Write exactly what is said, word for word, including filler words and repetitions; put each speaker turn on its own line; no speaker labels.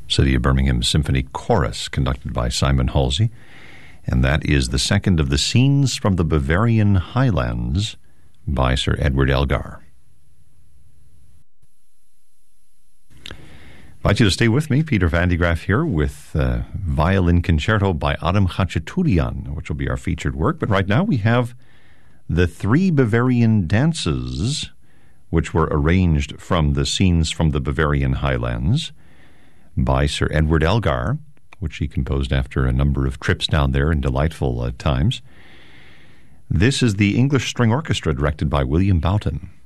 City of Birmingham Symphony Chorus, conducted by Simon Halsey. And that is the second of the Scenes from the Bavarian Highlands by Sir Edward Elgar. I invite you to stay with me. Peter Van de Graaff here with uh, Violin Concerto by Adam Khachaturian, which will be our featured work. But right now we have the Three Bavarian Dances, which were arranged from the Scenes from the Bavarian Highlands by Sir Edward Elgar, which he composed after a number of trips down there in delightful uh, times. This is the English String Orchestra, directed by William Boughton.